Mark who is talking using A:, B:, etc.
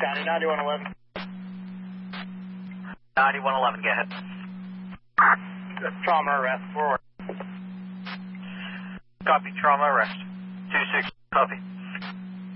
A: County 9111.
B: 9111, go ahead.
A: Trauma arrest, forward.
B: Copy, trauma arrest. 26, copy.